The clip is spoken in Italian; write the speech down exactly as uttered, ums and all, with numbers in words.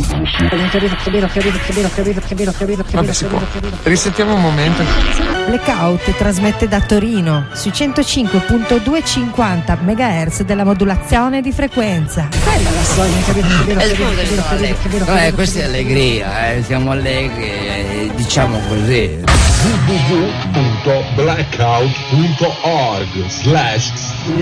Vabbè, si può. Risettiamo un momento. Blackout trasmette da Torino su centocinque virgola duecentocinquanta megahertz della modulazione di frequenza. Quella la soglia. Eh, scusa, no, eh, questa è allegria, eh, siamo allegri, eh, diciamo così. w w w punto blackout punto org slash